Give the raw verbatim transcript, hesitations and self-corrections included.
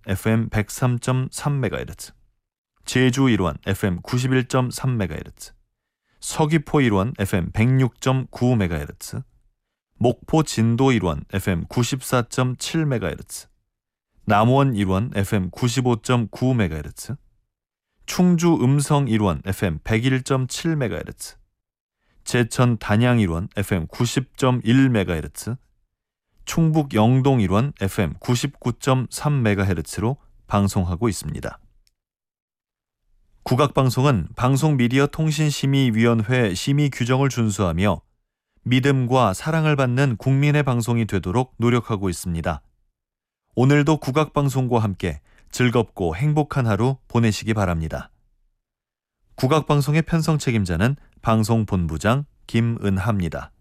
에프엠 백삼 점 삼 메가헤르츠, 제주 일원 에프엠 구십일 점 삼 메가헤르츠, 서귀포 일원 에프엠 백육 점 구 메가헤르츠, 목포 진도 일원 에프엠 구십사 점 칠 메가헤르츠, 남원 일원 에프엠 구십오 점 구 메가헤르츠, 충주 음성 일원 에프엠 백일 점 칠 메가헤르츠, 제천 단양 일원 에프엠 구십 점 일 메가헤르츠, 충북 영동 일원 에프엠 구십구 점 삼 메가헤르츠로 방송하고 있습니다. 국악방송은 방송미디어통신심의위원회 심의 규정을 준수하며 믿음과 사랑을 받는 국민의 방송이 되도록 노력하고 있습니다. 오늘도 국악방송과 함께 즐겁고 행복한 하루 보내시기 바랍니다. 국악방송의 편성 책임자는 방송본부장 김은하입니다.